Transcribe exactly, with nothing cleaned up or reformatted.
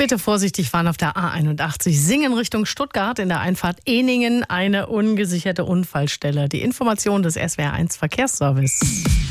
Bitte vorsichtig fahren auf der A einundachtzig. Singen Richtung Stuttgart in der Einfahrt Ehningen eine ungesicherte Unfallstelle. Die Information des S W R eins Verkehrsservice.